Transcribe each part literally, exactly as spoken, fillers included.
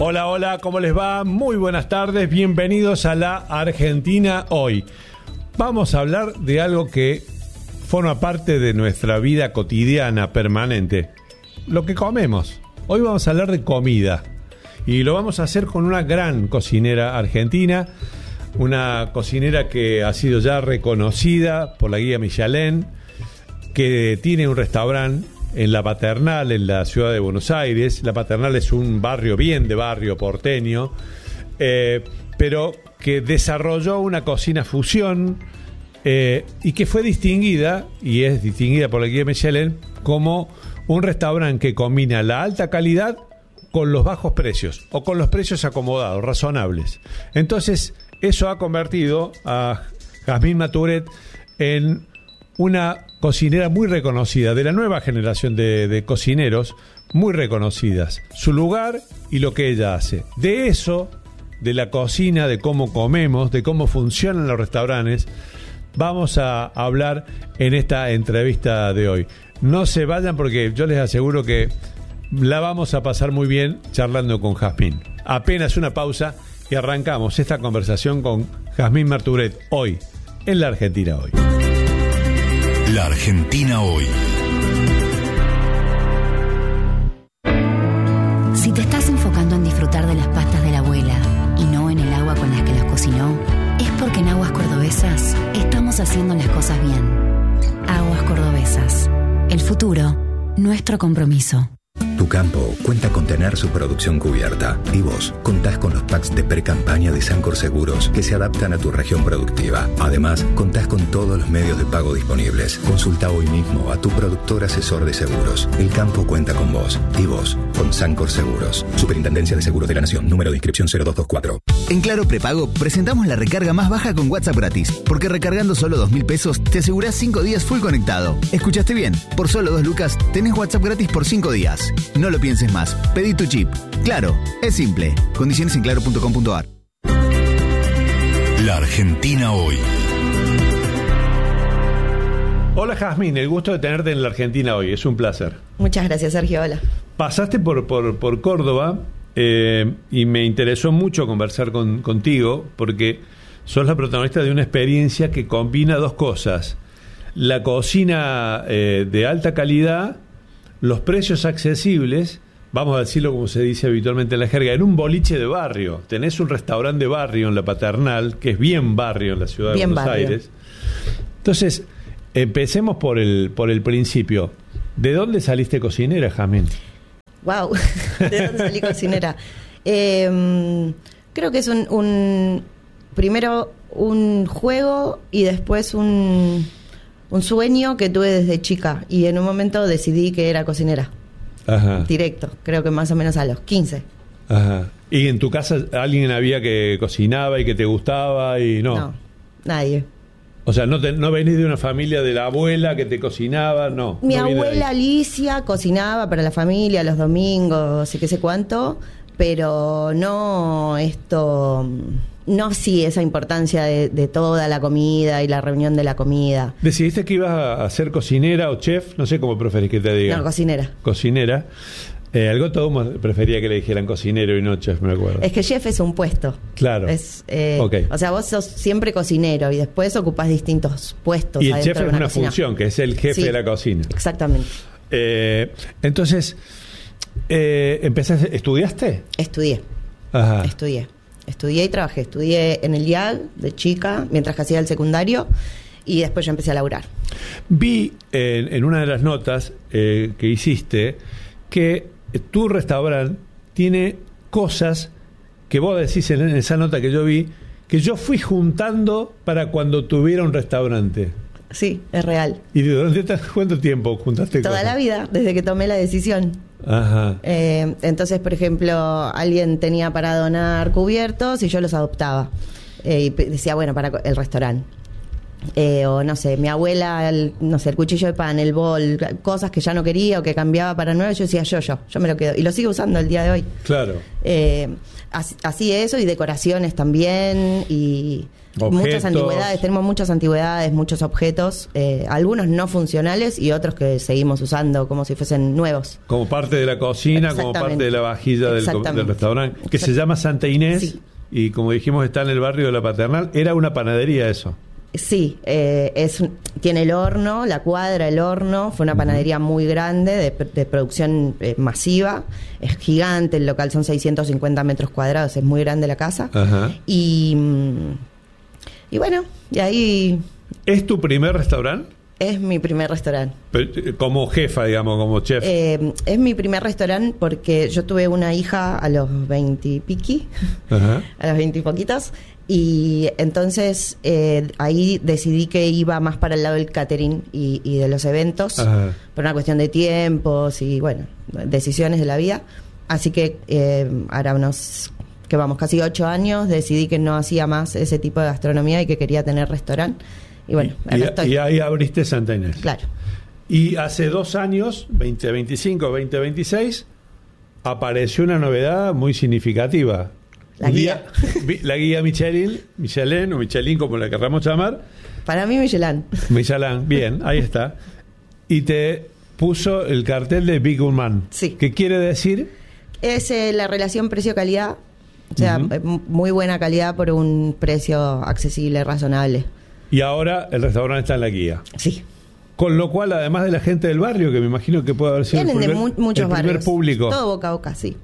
Hola, hola, ¿cómo les va? Muy buenas tardes, bienvenidos a la Argentina Hoy. Vamos a hablar de algo que forma parte de nuestra vida cotidiana permanente, lo que comemos. Hoy vamos a hablar de comida y lo vamos a hacer con una gran cocinera argentina, una cocinera que ha sido ya reconocida por la guía Michelin, que tiene un restaurante en La Paternal, en la ciudad de Buenos Aires. La Paternal es un barrio bien de barrio porteño, eh, pero que desarrolló una cocina fusión eh, y que fue distinguida, y es distinguida por la guía Michelin, como un restaurante que combina la alta calidad con los bajos precios, o con los precios acomodados, razonables. Entonces, eso ha convertido a Jazmín Maturet en una cocinera muy reconocida, de la nueva generación de, de cocineros muy reconocidas, su lugar y lo que ella hace. De eso, de la cocina, de cómo comemos, de cómo funcionan los restaurantes, vamos a hablar en esta entrevista de hoy. No se vayan porque yo les aseguro que la vamos a pasar muy bien charlando con Jazmín. Apenas una pausa y arrancamos esta conversación con Jazmín Maturet hoy, en la Argentina Hoy. La Argentina Hoy. Si te estás enfocando en disfrutar de las pastas de la abuela y no en el agua con las que las cocinó, es porque en Aguas Cordobesas estamos haciendo las cosas bien. Aguas Cordobesas. El futuro, nuestro compromiso. Tu campo cuenta con tener su producción cubierta y vos contás con los packs de pre-campaña de Sancor Seguros que se adaptan a tu región productiva. Además, contás con todos los medios de pago disponibles. Consulta hoy mismo a tu productor asesor de seguros. El campo cuenta con vos y vos con Sancor Seguros. Superintendencia de Seguros de la Nación. Número de inscripción cero dos dos cuatro. En Claro Prepago presentamos la recarga más baja con WhatsApp gratis, porque recargando solo dos mil pesos te asegurás cinco días full conectado. ¿Escuchaste bien? Por solo dos lucas tenés WhatsApp gratis por cinco días. No lo pienses más. Pedí tu chip. Claro, es simple. Condiciones en claro punto com punto a r. La Argentina Hoy. Hola Jazmín, el gusto de tenerte en la Argentina Hoy, es un placer. Muchas gracias, Sergio, hola. Pasaste por, por, por Córdoba eh, y me interesó mucho conversar con, contigo porque sos la protagonista de una experiencia que combina dos cosas: la cocina eh, de alta calidad, los precios accesibles, vamos a decirlo como se dice habitualmente en la jerga, en un boliche de barrio. Tenés un restaurante de barrio en La Paternal, que es bien barrio en la ciudad de bien Buenos barrio. Aires. Entonces, empecemos por el, por el principio. ¿De dónde saliste cocinera, Jazmín? Wow, ¿de dónde salí cocinera? Eh, creo que es un, un primero un juego y después un... un sueño que tuve desde chica y en un momento decidí que era cocinera. Ajá. Directo, creo que más o menos a los quince. Ajá. ¿Y en tu casa alguien había que cocinaba y que te gustaba y no? No, nadie. O sea, no, te, no venís de una familia de la abuela que te cocinaba, no. Mi no abuela Alicia cocinaba para la familia los domingos y qué sé cuánto, pero no esto... No, sí, esa importancia de, de toda la comida y la reunión de la comida. ¿Decidiste que ibas a ser cocinera o chef? No sé cómo preferís que te diga. No, cocinera. Cocinera. Eh, algo todo prefería que le dijeran cocinero y no chef, me acuerdo. Es que chef es un puesto. Claro. Es, eh, okay. O sea, vos sos siempre cocinero y después ocupás distintos puestos. Y el chef de es una, una cocina. función, que es el jefe Sí, de la cocina. Exactamente. Eh, entonces, eh, ¿empezaste, estudiaste? Estudié. Ajá. Estudié. Estudié y trabajé. Estudié en el I A G de chica, mientras que hacía el secundario, y después ya empecé a laburar. Vi en, en una de las notas eh, que hiciste que tu restaurante tiene cosas que vos decís en, en esa nota que yo vi, que yo fui juntando para cuando tuviera un restaurante. Sí, es real. ¿Y durante cuánto tiempo juntaste Toda cosas? la vida, desde que tomé la decisión. Ajá. Eh, entonces, por ejemplo, alguien tenía para donar cubiertos y yo los adoptaba. Eh, y decía, bueno, para el restaurante. Eh, o no sé, mi abuela, el, no sé, el cuchillo de pan, el bol, cosas que ya no quería o que cambiaba para nuevo, yo decía yo, yo, yo me lo quedo. Y lo sigo usando el día de hoy. Claro. Eh, así, así eso, y decoraciones también, y Objetos. Muchas antigüedades, tenemos muchas antigüedades, muchos objetos, eh, algunos no funcionales y otros que seguimos usando como si fuesen nuevos. Como parte de la cocina, como parte de la vajilla del, del restaurante, que se llama Santa Inés, sí. Y como dijimos está en el barrio de La Paternal. Era una panadería eso. Sí, eh, es tiene el horno, la cuadra, el horno. Fue una panadería muy grande, de, de producción eh, masiva. Es gigante el local, son seiscientos cincuenta metros cuadrados, es muy grande la casa. Ajá. Y, y bueno, y ahí... ¿Es tu primer restaurante? Es mi primer restaurante. Como jefa, digamos, como chef. Eh, es mi primer restaurante porque yo tuve una hija a los veintipiqui, a los veintipoquitos. Y entonces eh, ahí decidí que iba más para el lado del catering y, y de los eventos. Ajá. Por una cuestión de tiempos y bueno, decisiones de la vida. Así que eh, ahora unos, que vamos, casi ocho años, decidí que no hacía más ese tipo de gastronomía y que quería tener restaurante. Y bueno, y, y, y ahí abriste Santa Inés. Claro. Y hace dos años, veinte veinticinco, veinte veintiséis, apareció una novedad muy significativa. La guía. Día, la guía Michelin, Michelin o Michelin, como la querramos llamar. Para mí, Michelin. Michelin, bien, ahí está. Y te puso el cartel de Big Man. Sí. ¿Qué quiere decir? Es eh, la relación precio-calidad. O sea, uh-huh. muy buena calidad por un precio accesible, razonable. Y ahora el restaurante está en la guía. Sí. Con lo cual, además de la gente del barrio, que me imagino que puede haber sido Vienen el primer, de mu- muchos el primer barrios. público. Todo boca a boca, sí.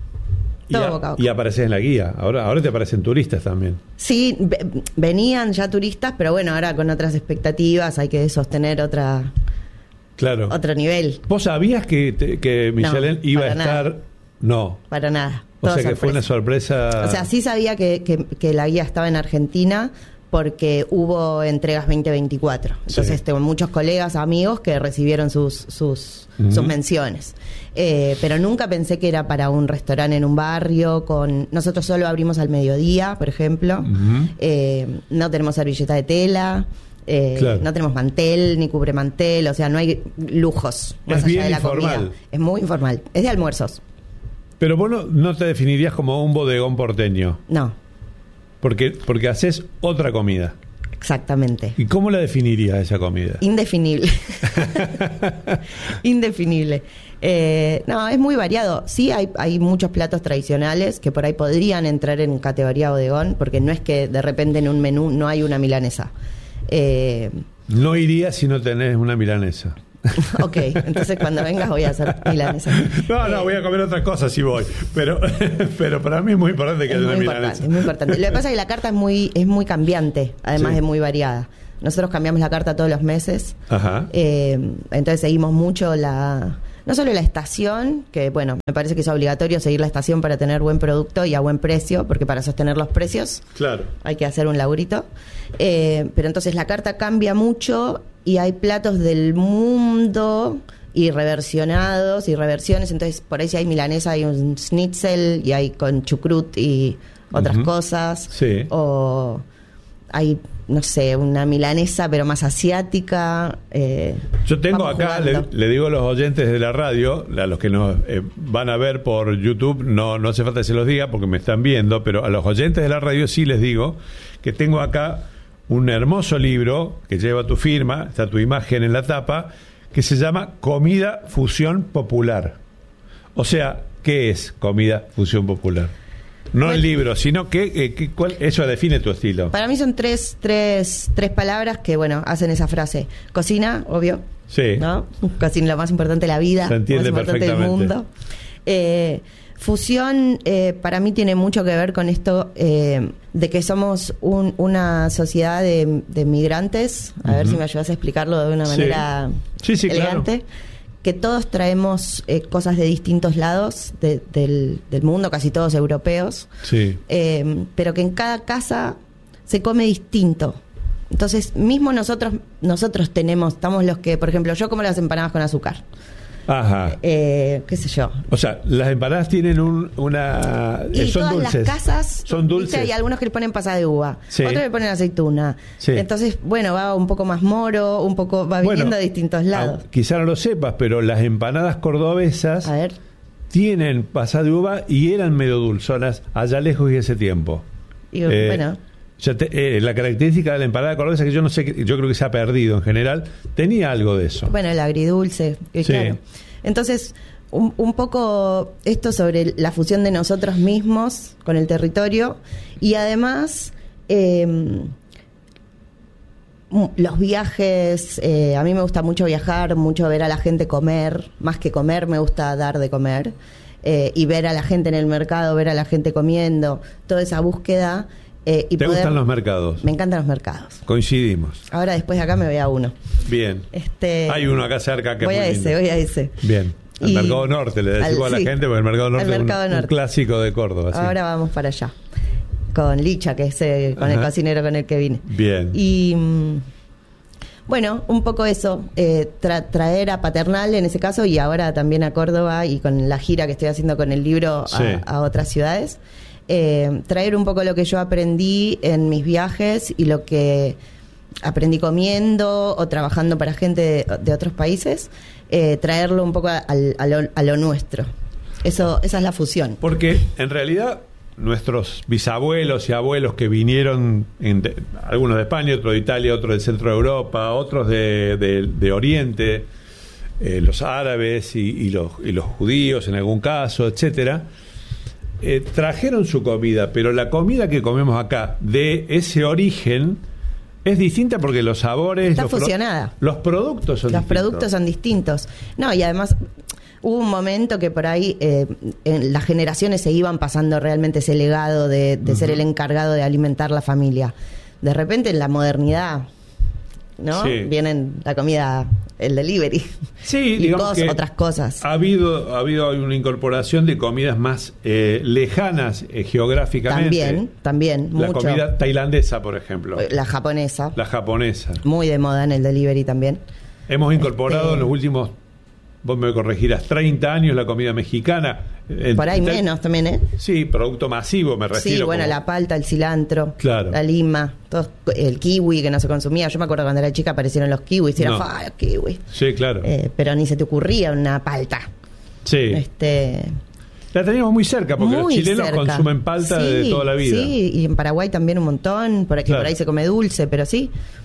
Y, a, y apareces en la guía. Ahora, ahora te aparecen turistas también. Sí, v- venían ya turistas, pero bueno, ahora con otras expectativas hay que sostener otra, claro. otro nivel. ¿Vos sabías que, te, que Michelin no, iba a estar? Nada. No. Para nada. O sea que sorpresa. Fue una sorpresa. O sea, sí sabía que, que, que la guía estaba en Argentina porque hubo entregas veinte veinticuatro. Entonces sí. Tengo muchos colegas, amigos que recibieron sus sus, uh-huh. sus menciones. Eh, pero nunca pensé que era para un restaurante en un barrio. Con nosotros solo abrimos al mediodía, por ejemplo. Uh-huh. Eh, no tenemos servilleta de tela. Eh, claro. No tenemos mantel ni cubremantel. O sea, no hay lujos más es allá bien de la informal. comida. Es muy informal. Es de almuerzos. Pero vos no, no te definirías como un bodegón porteño. No. Porque, porque haces otra comida. Exactamente. ¿Y cómo la definirías esa comida? Indefinible. Indefinible. Eh, no, es muy variado. Sí, hay, hay muchos platos tradicionales que por ahí podrían entrar en categoría bodegón, porque no es que de repente en un menú no hay una milanesa. Eh, no iría si no tenés una milanesa. Ok, entonces cuando vengas voy a hacer milanesa. No, no, eh, voy a comer otras cosas si voy. Pero, pero para mí es muy importante que haya una milanesa. Es muy importante. Lo que pasa es que la carta es muy, es muy cambiante, además sí. de muy variada. Nosotros cambiamos la carta todos los meses. Ajá. Eh, entonces seguimos mucho la... No solo la estación, que bueno, me parece que es obligatorio seguir la estación para tener buen producto y a buen precio, porque para sostener los precios claro. hay que hacer un laburito. Eh, pero entonces la carta cambia mucho y hay platos del mundo y reversionados y reversiones. Entonces por ahí si hay milanesa hay un schnitzel y hay con chucrut y otras uh-huh. cosas. Sí. O hay... no sé, una milanesa pero más asiática. Eh, Yo tengo acá, le, le digo a los oyentes de la radio, a los que nos eh, van a ver por YouTube, no, no hace falta que se los diga porque me están viendo, pero a los oyentes de la radio sí les digo que tengo acá un hermoso libro que lleva tu firma, está tu imagen en la tapa, que se llama Comida Fusión Popular. O sea, ¿qué es Comida Fusión Popular? No bueno, el libro, sino que, que, que cuál, eso define tu estilo. Para mí son tres, tres, tres palabras que, bueno, hacen esa frase. Cocina, obvio. Sí. ¿No? Cocina, lo más importante de la vida. Se entiende lo más importante del mundo. Eh, fusión, eh, para mí tiene mucho que ver con esto eh, de que somos un, una sociedad de, de migrantes. A uh-huh. ver si me ayudas a explicarlo de una manera sí. Sí, sí, elegante. Claro. Que todos traemos eh, cosas de distintos lados de, del, del mundo, casi todos europeos, sí. eh, pero que en cada casa se come distinto. Entonces, mismo nosotros nosotros tenemos, estamos los que, por ejemplo, yo como las empanadas con azúcar. Ajá. Eh, qué sé yo. O sea, las empanadas tienen un, una... Y eh, son todas dulces. las casas, Son dulces. ¿viste? Hay algunos que le ponen pasas de uva, Sí. otros le ponen aceituna. Sí. Entonces, bueno, va un poco más moro, un poco va viniendo Bueno, de distintos lados. ah, quizá no lo sepas, pero las empanadas cordobesas A ver. tienen pasas de uva y eran medio dulzonas allá lejos y ese tiempo. Y, Eh, bueno, ya te- eh, la característica de la empanada cordobesa, que yo no sé, que- yo creo que se ha perdido en general, tenía algo de eso. bueno, el agridulce, eh, Sí. claro. Entonces, un, un poco esto sobre la fusión de nosotros mismos con el territorio y además eh, los viajes, eh, a mí me gusta mucho viajar, mucho ver a la gente comer, más que comer me gusta dar de comer, eh, y ver a la gente en el mercado, ver a la gente comiendo, toda esa búsqueda. Eh, y ¿Te poder- gustan los mercados? Me encantan los mercados. Coincidimos. Ahora después de acá me voy a uno. Bien. Este, Hay uno acá cerca que voy es a muy ese, lindo. voy a ese. Bien. Al Y- Mercado Norte, le decimos al- a la sí. gente, porque el Mercado Norte Al es un, Mercado un Norte. clásico de Córdoba. sí. Ahora vamos para allá. Con Licha, que es eh, con el Ajá. cocinero con el que vine. Bien. Y mm, bueno, un poco eso, eh, tra- traer a Paternal en ese caso y ahora también a Córdoba y con la gira que estoy haciendo con el libro a, Sí. a otras ciudades. Eh, traer un poco lo que yo aprendí en mis viajes y lo que aprendí comiendo o trabajando para gente de, de otros países, eh, traerlo un poco a, al- a lo, a lo nuestro. Eso, esa es la fusión. Porque en realidad nuestros bisabuelos y abuelos que vinieron, en de- algunos de España, otros de Italia, otros del centro de Europa, otros de, de- de Oriente, eh, los árabes y, y los, y los judíos en algún caso, etcétera, eh, trajeron su comida, pero la comida que comemos acá de ese origen es distinta porque los sabores, Está los, pro- fusionada. los productos son Los distintos. productos son distintos. No, y además hubo un momento que por ahí eh, en las generaciones se iban pasando realmente ese legado de, de ser el encargado de alimentar la familia. De repente en la modernidad, ¿no? Sí. Vienen la comida, el delivery. Sí, y digamos cos- que otras cosas. Ha habido, ha habido una incorporación de comidas más eh, lejanas eh, geográficamente. También, también, La mucho. comida tailandesa, por ejemplo. La japonesa, La japonesa. muy de moda en el delivery también. Hemos incorporado Este- en los últimos, vos me corregirás, treinta años la comida mexicana. El- Por ahí el- menos también, ¿eh? Sí, producto masivo, me refiero. Sí, bueno, como- la palta, el cilantro, Claro. la lima, todo, el kiwi que no se consumía. Yo me acuerdo cuando era chica aparecieron los kiwis y era No. fa, los kiwis. Sí, claro. Eh, pero ni se te ocurría una palta. sí. Este, La teníamos muy cerca porque muy los chilenos cerca. consumen palta de Sí, toda la vida. Sí, y en Paraguay también un montón, por aquí Claro. por ahí se come dulce, pero sí.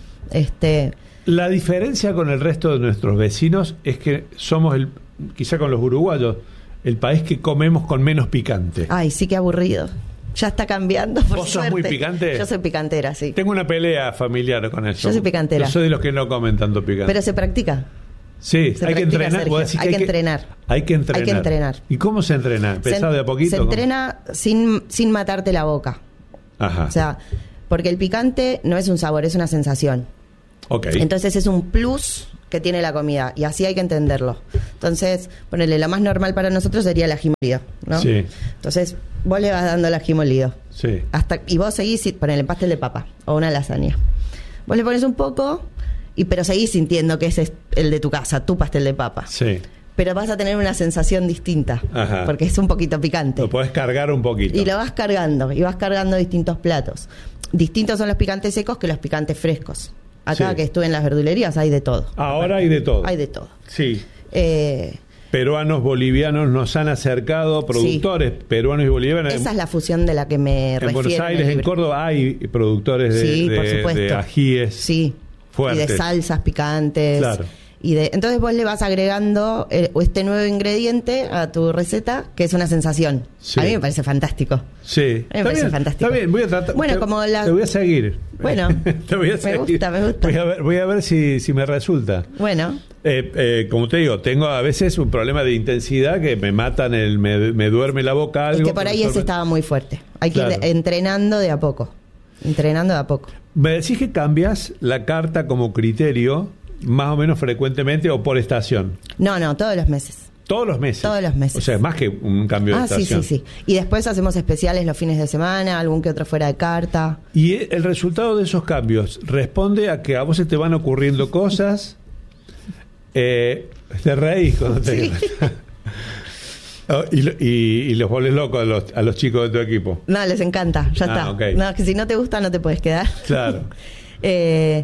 Este, La diferencia con el resto de nuestros vecinos es que somos, el, quizá con los uruguayos, el país que comemos con menos picante. ay, sí que aburrido. Ya está cambiando, por ¿Vos sos suerte. muy picante? Yo soy picantera, sí. Tengo una pelea familiar con eso. Yo soy picantera. Yo soy de los que no comen tanto picante. Pero se practica. sí, se hay que practica, entrenar. Sergio. Vos decís Hay que entrenar. Hay que entrenar. Hay que entrenar. ¿Y cómo se entrena? ¿Empezado se, de a poquito? Se ¿Cómo? entrena sin, sin matarte la boca. Ajá. O sea, porque el picante no es un sabor, es una sensación. ok. Entonces es un plus que tiene la comida y así hay que entenderlo. Entonces, ponele, lo más normal para nosotros sería el ají molido, ¿no? Sí. Entonces, vos le vas dando el ají molido. Sí. Hasta, y vos seguís, ponele el pastel de papa o una lasaña. Vos le pones un poco, y pero seguís sintiendo que ese es el de tu casa, tu pastel de papa. Sí. Pero vas a tener una sensación distinta, Ajá. porque es un poquito picante. Lo podés cargar un poquito. Y lo vas cargando, y vas cargando distintos platos. Distintos son los picantes secos que los picantes frescos. Acá Sí. que estuve en las verdulerías hay de todo. Ahora hay de todo. Hay de todo. Sí. Eh, Peruanos, bolivianos nos han acercado, productores peruanos y bolivianos. esa es la fusión de la que me En refiero. Buenos Aires, el en libro. Córdoba, hay productores de, Sí, por de- supuesto. de ajíes Sí. fuertes. Y de salsas picantes. Claro. Y de, entonces vos le vas agregando eh, este nuevo ingrediente a tu receta, que es una sensación. Sí. A mí me parece fantástico. Sí. Me Está parece bien, fantástico. Está bien, voy a tratar. Bueno, te, como la- te voy a seguir. Bueno, te voy a me seguir. gusta, me gusta. Voy a ver, voy a ver si, si me resulta. Bueno, Eh, eh, como te digo, tengo a veces un problema de intensidad que me matan, el, me, me duerme la boca algo. es que por ahí me ese sorpre- estaba muy fuerte. Hay que Claro. ir entrenando de a poco. Entrenando de a poco. Me decís que cambias la carta como criterio más o menos frecuentemente o por estación. No, no, todos los meses. Todos los meses. Todos los meses. O sea, más que un cambio de Ah, sí, estación. sí, sí. Y después hacemos especiales los fines de semana, algún que otro fuera de carta. Y el resultado de esos cambios responde a que a vos se te van ocurriendo cosas, eh, Te reís cuando te... Sí. Oh, y, lo- y, y los volvés locos a los, a los chicos de tu equipo. No, les encanta, ya Ah, está. ok. No, que si no te gusta no te puedes quedar. Claro. eh,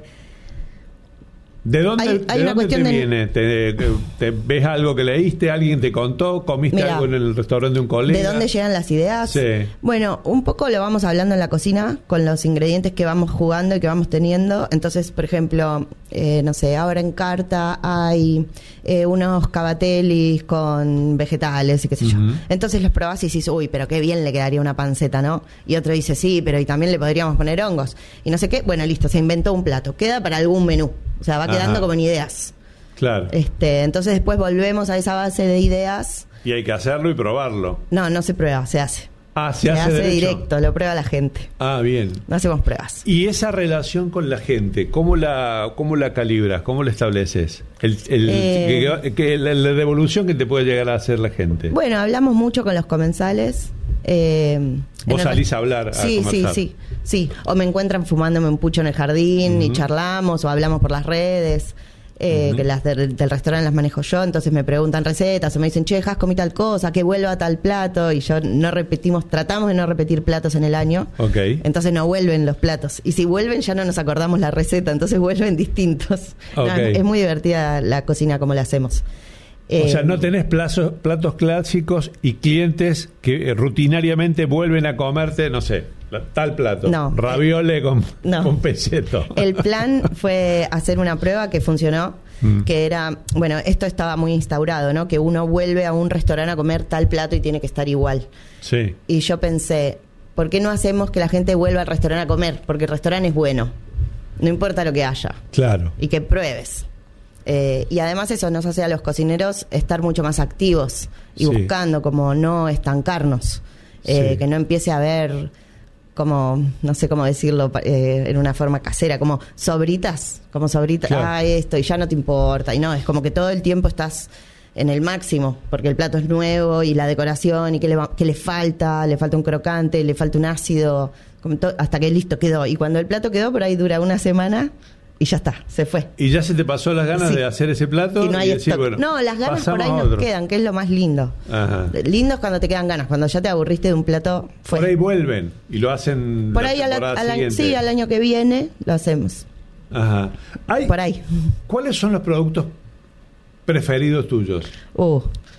¿De dónde, Hay- hay de una dónde te cuestión de- viene? ¿Te, te- ves algo que leíste? ¿Alguien te contó? ¿Comiste Mirá, algo en el restaurante de un colega? ¿De dónde llegan las ideas? Sí. Bueno, un poco lo vamos hablando en la cocina con los ingredientes que vamos jugando y que vamos teniendo. Entonces, por ejemplo, eh, no sé, ahora en carta hay eh, unos cavatellis con vegetales y qué sé yo. Ujú. Entonces los probás y dices, uy, pero qué bien le quedaría una panceta, ¿no? Y otro dice, sí, pero y también le podríamos poner hongos. Y no sé qué. Bueno, listo, se inventó un plato. Queda para algún menú. O sea, va quedando Ajá. como en ideas. Claro. Este, entonces después volvemos a esa base de ideas. Y hay que hacerlo y probarlo. No, no se prueba, se hace. Ah, se, hace, derecho. directo, lo prueba la gente. Ah, bien. No hacemos pruebas. ¿Y esa relación con la gente, cómo la cómo la calibras? ¿Cómo la estableces? El, el- Eh, que, que la, la devolución que te puede llegar a hacer la gente. Bueno, hablamos mucho con los comensales. Eh, Vos en el salís res- a hablar, a Sí, sí, conversar. sí, sí. O me encuentran fumándome un pucho en el jardín y Ujú. charlamos o hablamos por las redes. Eh, Ujú. Que las del, del restaurante las manejo yo, entonces me preguntan recetas o me dicen, che, Jas, comí tal cosa, que vuelva a tal plato, y yo no repetimos, tratamos de no repetir platos en el año. Ok. Entonces no vuelven los platos. Y si vuelven ya no nos acordamos la receta, entonces vuelven distintos. No, Ok. es muy divertida la cocina como la hacemos. O Eh, sea, no tenés plazos, platos clásicos y clientes que eh, rutinariamente vuelven a comerte, no sé, la- tal plato. No. Raviole con, No. con peseto. El plan fue hacer una prueba que funcionó, Mm. que era, bueno, esto estaba muy instaurado, ¿no? Que uno vuelve a un restaurante a comer tal plato y tiene que estar igual. Sí. Y yo pensé, ¿por qué no hacemos que la gente vuelva al restaurante a comer? Porque el restaurante es bueno, no importa lo que haya, Claro. y que pruebes. Eh, y además eso nos hace a los cocineros estar mucho más activos y Sí. buscando como no estancarnos, eh, Sí. que no empiece a haber como, no sé cómo decirlo, pa- eh, en una forma casera, como sobritas, como sobritas, Claro. ah, esto, y ya no te importa, y no, es como que todo el tiempo estás en el máximo, porque el plato es nuevo y la decoración y que le, va- que le falta, le falta un crocante, le falta un ácido, como to- hasta que listo quedó. Y cuando el plato quedó, por ahí dura una semana y ya está, se fue. ¿Y ya se te pasó las ganas Sí. de hacer ese plato? Y no hay decir, stock. bueno, No, las ganas por pasamos ahí a nos otro? quedan, que es lo más lindo. Ajá. Lindo es cuando te quedan ganas, cuando ya te aburriste de un plato, fue. Por ahí vuelven y lo hacen Por la ahí al, temporada al año, siguiente. sí, al año que viene lo hacemos. Ajá. Hay- Por ahí. ¿Cuáles son los productos preferidos tuyos? Uh.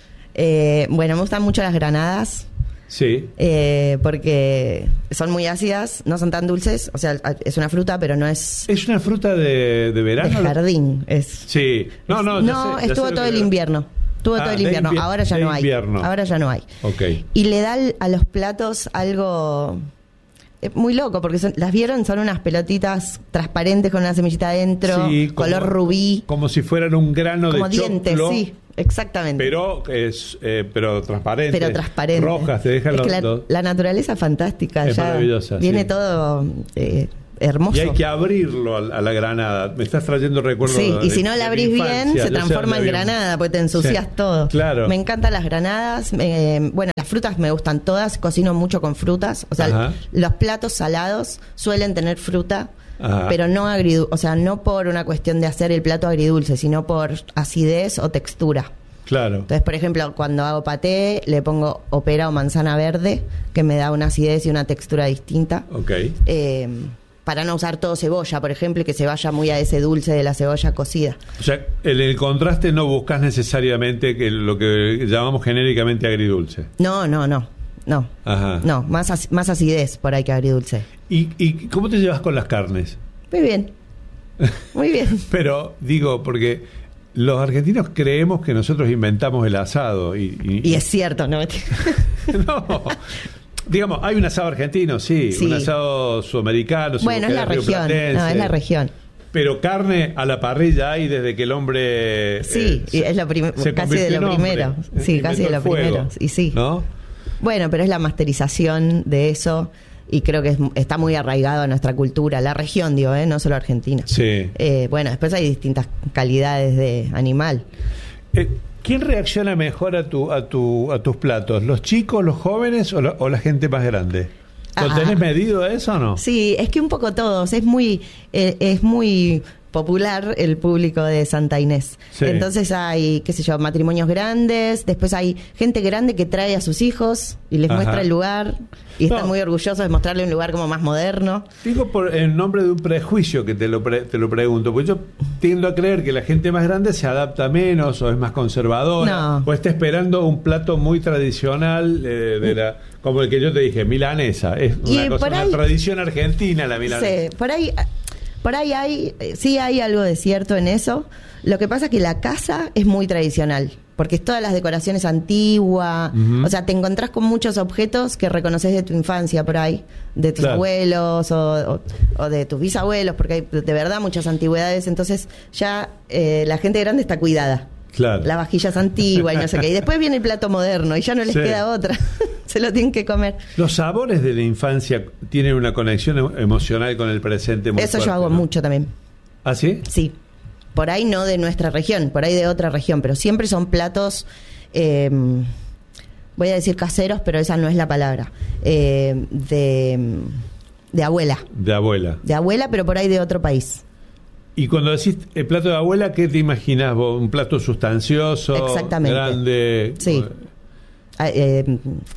Eh, bueno, me gustan mucho las granadas. Sí. eh, porque son muy ácidas, no son tan dulces. O sea, es una fruta, pero no es ¿Es una fruta de, de de verano? jardín. Es, Sí. No, no, ya no, sé, ya estuvo sé lo todo que- el invierno. Estuvo Ah, todo el de invierno. invier- Ahora ya de no hay. invierno. Ahora ya no hay. Ok. Y le da al- a los platos algo es muy loco, porque son- las vieron, son unas pelotitas transparentes con una semillita adentro, Sí, como- color rubí, Como si fueran un grano como de dientes, choclo, sí, exactamente. pero es eh, pero transparente. Pero transparente. Rojas, te dejan Es los, que la, los- la naturaleza es fantástica. Es ya maravillosa, Viene sí. todo eh, hermoso. Y hay que abrirlo a, a la granada. Me estás trayendo recuerdos. Sí, y de- si no de la mi abrís bien, infancia. se Yo sé transforma en dónde había- granada, porque te ensucias Sí, todo. claro. Me encantan las granadas. eh, bueno, las frutas me gustan todas. Cocino mucho con frutas. O sea, Ajá. los platos salados suelen tener fruta, Ajá. pero no agridulce. O sea, no por una cuestión de hacer el plato agridulce, sino por acidez o textura. Claro. Entonces, por ejemplo, cuando hago paté, le pongo opera o manzana verde, que me da una acidez y una textura distinta. Ok. Eh, para no usar todo cebolla, por ejemplo, y que se vaya muy a ese dulce de la cebolla cocida. O sea, en el contraste no buscas necesariamente que lo que llamamos genéricamente agridulce. No, no, no, no. Ajá. No, más, ac- más acidez por ahí que agridulce. ¿Y, ¿Y cómo te llevas con las carnes? Muy bien. Muy bien. Pero digo, porque los argentinos creemos que nosotros inventamos el asado y, y- Y es cierto, ¿no? no. Digamos, hay un asado argentino, sí, Sí. un asado sudamericano. si Bueno, vos es la querés, región. rioplatense. No, es la región. Pero carne a la parrilla hay desde que el hombre Sí, eh, y es lo prim- se casi convirtió de en lo hombre, primero. eh, Sí, casi de inventó lo el fuego, primero. Y sí. ¿no? Bueno, pero es la masterización de eso y creo que es- está muy arraigado a nuestra cultura, la región, digo, ¿eh? No solo Argentina. Sí. Eh, bueno, después hay distintas calidades de animal. Eh, ¿Quién reacciona mejor a tu a tu a tus platos? ¿Los chicos, los jóvenes o la, o la gente más grande? ¿Lo Ah. tenés medido eso o no? Sí, es que un poco todos. Es muy, eh, es muy popular el público de Santa Inés. Sí. Entonces hay, qué sé yo, matrimonios grandes, después hay gente grande que trae a sus hijos y les Ajá. muestra el lugar y No. están muy orgullosos de mostrarle un lugar como más moderno. Digo por en nombre de un prejuicio que te lo, pre- te lo pregunto, porque yo tiendo a creer que la gente más grande se adapta menos o es más conservadora No. o está esperando un plato muy tradicional eh, de la, como el que yo te dije, milanesa. Es Y una, cosa, por una ahí- tradición argentina la milanesa. Sí, por ahí, por ahí hay, eh, sí hay algo de cierto en eso. Lo que pasa es que la casa es muy tradicional, porque es todas las decoraciones antiguas, Ujú. o sea, te encontrás con muchos objetos que reconoces de tu infancia por ahí, de tus Claro. abuelos o, o- o de tus bisabuelos, porque hay de verdad muchas antigüedades, entonces ya eh, la gente grande está cuidada. Claro. La vajilla es antigua y no sé qué. Y después viene el plato moderno y ya no les Sí. queda otra. Se lo tienen que comer. Los sabores de la infancia tienen una conexión em- emocional con el presente muy Eso fuerte, yo hago ¿no? mucho también. ¿Ah, sí? Sí, por ahí no de nuestra región, por ahí de otra región, pero siempre son platos, eh, voy a decir caseros, pero esa no es la palabra, eh, de, de abuela, De abuela. de abuela, pero por ahí de otro país. Y cuando decís el plato de abuela, ¿qué te imaginas vos? ¿Un plato sustancioso? Exactamente. Grande. Sí. Ah, eh,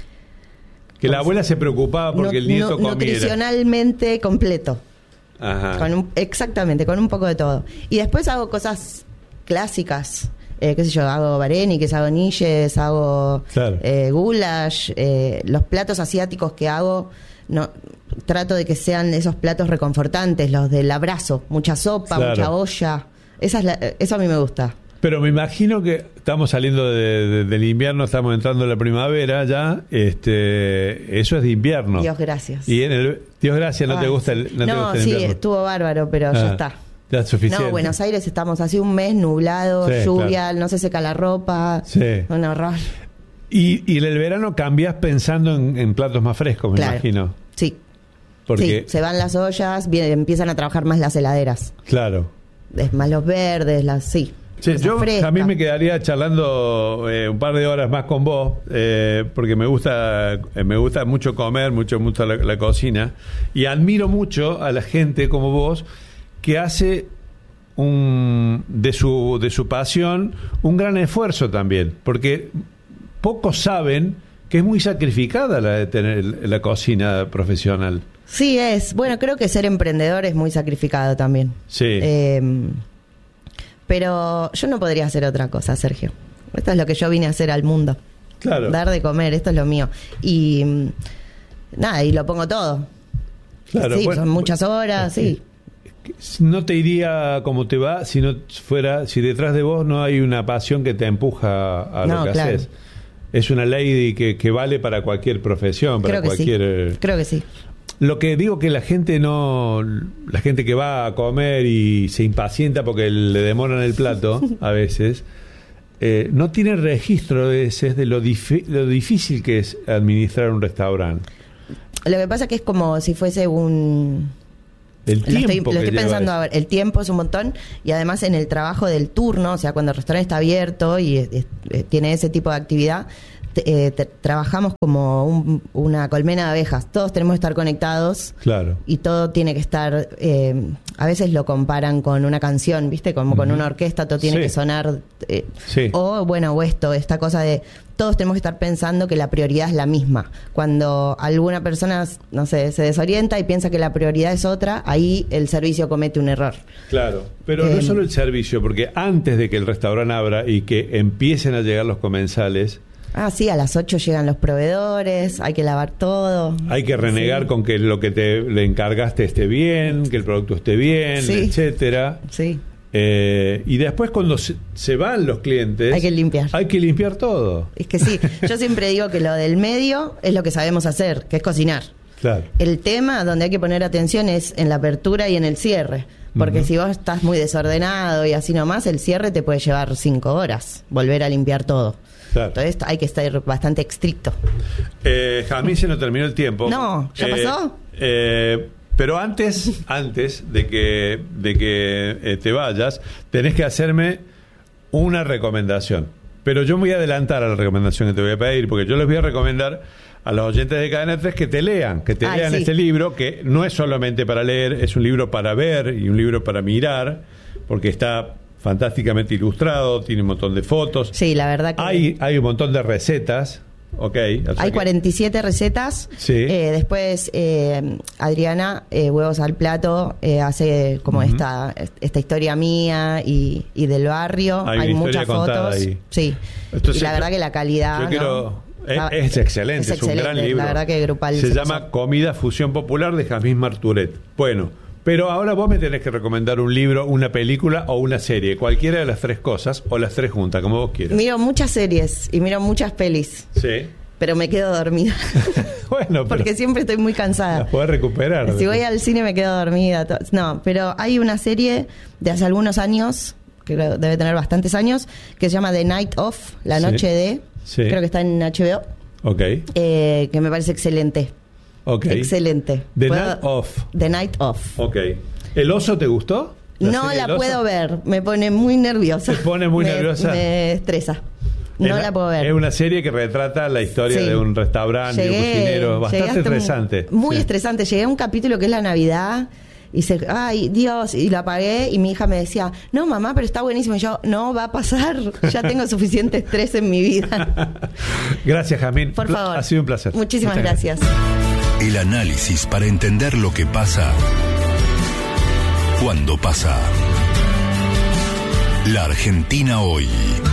Que la abuela se preocupaba porque nu- el nieto nu- comiera. nutricionalmente completo. Ajá. Con un- exactamente, con un poco de todo. Y después hago cosas clásicas, eh, qué sé yo, hago vareniques, hago niches, hago Claro. eh, goulash, eh, los platos asiáticos que hago, no trato de que sean esos platos reconfortantes, los del abrazo, mucha sopa, Claro. mucha olla. Esa es la- eso a mí me gusta. Pero me imagino que estamos saliendo de- de- del invierno, estamos entrando en la primavera ya. Este, eso es de invierno. Dios gracias. Y en el Dios gracias, no Ay, te gusta sí. el, no te No, gusta el sí, invierno. estuvo bárbaro, pero Ah, ya está. Ya es suficiente. No, Buenos Aires estamos hace un mes nublado, Sí, lluvia, no se seca la ropa. Sí. Un horror. Y, y en el verano cambias pensando en, en platos más frescos, me Claro. imagino. Sí. Porque, Sí, se van las ollas, bien, empiezan a trabajar más las heladeras. claro. Es más los verdes, las sí. Sí, cosas yo frescas. a mí me quedaría charlando eh, un par de horas más con vos, eh, porque me gusta eh, me gusta mucho comer, mucho mucho la, la cocina, y admiro mucho a la gente como vos que hace un de su de su pasión un gran esfuerzo también, porque pocos saben que es muy sacrificada la de tener la cocina profesional. Sí, es. Bueno, creo que ser emprendedor es muy sacrificado también. Sí. Eh, pero yo no podría hacer otra cosa, Sergio. Esto es lo que yo vine a hacer al mundo. Claro. Dar de comer, esto es lo mío. Y mm, nada, y lo pongo todo. Claro, sí, bueno, son muchas horas, sí. No te iría como te va si no fuera, si detrás de vos no hay una pasión que te empuja a No, lo que claro. haces. Es una ley que, que vale para cualquier profesión, para Creo que cualquier. eh, sí. Creo que sí. Lo que digo que la gente no, la gente que va a comer y se impacienta porque le demoran el plato a veces, eh, no tiene registro de, ese, de lo, difi- lo difícil que es administrar un restaurante. Lo que pasa es que es como si fuese un... El Lo estoy, tiempo lo que estoy lleva pensando eso. ahora. El tiempo es un montón y además en el trabajo del turno, o sea, cuando el restaurante está abierto y es- es- eh, tiene ese tipo de actividad, te- eh, te- trabajamos como un- una colmena de abejas. Todos tenemos que estar conectados Claro. y todo tiene que estar. Eh, a veces lo comparan con una canción, ¿viste? Como con una orquesta, todo tiene Sí. que sonar. eh, Sí. O, bueno, o esto, esta cosa de. Todos tenemos que estar pensando que la prioridad es la misma. Cuando alguna persona, no sé, se desorienta y piensa que la prioridad es otra, ahí el servicio comete un error. Claro, pero no Eh, solo el servicio, porque antes de que el restaurante abra y que empiecen a llegar los comensales, Ah, sí, a las ocho llegan los proveedores, hay que lavar todo. hay que renegar Sí. con que lo que te le encargaste esté bien, que el producto esté bien, Sí. etcétera. Sí. Eh, y después cuando se, se van los clientes, Hay que limpiar. Hay que limpiar todo. Es que sí, yo siempre digo que lo del medio es lo que sabemos hacer, que es cocinar. Claro. El tema donde hay que poner atención es en la apertura y en el cierre. Porque Ujú. si vos estás muy desordenado y así nomás, el cierre te puede llevar cinco horas, volver a limpiar todo. Claro. Entonces hay que estar bastante estricto. Eh, Jamín, se nos terminó el tiempo. No, ¿ya Eh, pasó? eh, pero antes, antes de que, de que eh, te vayas, tenés que hacerme una recomendación. Pero yo me voy a adelantar a la recomendación que te voy a pedir, porque yo les voy a recomendar a los oyentes de Cadena tres que te lean, que te Ay, lean sí. este libro, que no es solamente para leer, es un libro para ver y un libro para mirar, porque está fantásticamente ilustrado, tiene un montón de fotos. Sí, la verdad que... Hay, hay un montón de recetas. Okay, o sea hay que... cuarenta y siete recetas. Sí. Eh, después eh, Adriana, eh, Huevos al Plato, eh, hace como uh-huh. esta esta historia mía y, y del barrio. Hay, hay muchas fotos. Ahí. Sí. Entonces, y la verdad que la calidad. Yo quiero, ¿no? es, es excelente, es, es excelente, un gran libro. La verdad que grupal. Se, se llama pasó. Comida Fusión Popular de Jazmín Marturet. Bueno, pero ahora vos me tenés que recomendar un libro, una película o una serie, cualquiera de las tres cosas o las tres juntas, como vos quieras. Miro muchas series y miro muchas pelis. Sí. Pero me quedo dormida. Bueno, porque siempre estoy muy cansada. Las podés recuperar. Si voy al cine me quedo dormida. To- no, pero hay una serie de hace algunos años, que debe tener bastantes años, que se llama The Night Of, La Noche sí. de. Sí. Creo que está en H B O. Ok. Eh, que me parece excelente. Ok. Excelente. The ¿Puedo? Night Of. The Night Of. Ok. ¿El oso te gustó? ¿La no la puedo ver. Me pone muy nerviosa. ¿Te pone muy me, nerviosa? Me estresa. No es la puedo ver. Es una serie que retrata la historia sí. de un restaurante, de un cocinero. Bastante estresante. Muy, muy sí. estresante. Llegué a un capítulo que es la Navidad y se, ay, Dios, y lo apagué y mi hija me decía, no, mamá, pero está buenísimo. Y yo, no, va a pasar. Ya tengo suficiente estrés en mi vida. Gracias, Jazmín. Por favor. Ha sido un placer. Muchísimas Muchas gracias. gracias. El análisis para entender lo que pasa cuando pasa. La Argentina hoy.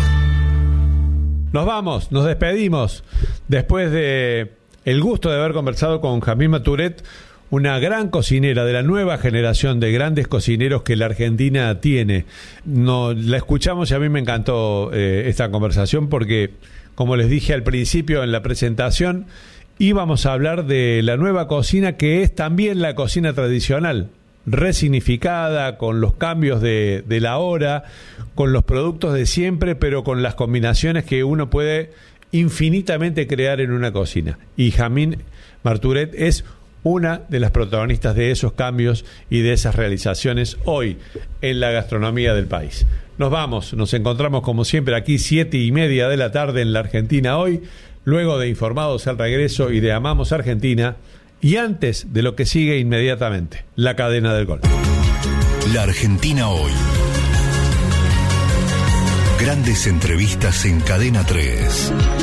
Nos vamos, nos despedimos. Después de el gusto de haber conversado con Jazmín Marturet, una gran cocinera de la nueva generación de grandes cocineros que la Argentina tiene. No, la escuchamos y a mí me encantó eh, esta conversación porque, como les dije al principio en la presentación, íbamos a hablar de la nueva cocina que es también la cocina tradicional, resignificada, con los cambios de, de la hora, con los productos de siempre, pero con las combinaciones que uno puede infinitamente crear en una cocina. Y Jazmín Marturet es una de las protagonistas de esos cambios y de esas realizaciones hoy en la gastronomía del país. Nos vamos, nos encontramos como siempre aquí siete y media de la tarde en la Argentina hoy, luego de Informados al Regreso y de Amamos Argentina, y antes de lo que sigue inmediatamente, la cadena del gol. La Argentina hoy. Grandes entrevistas en Cadena tres.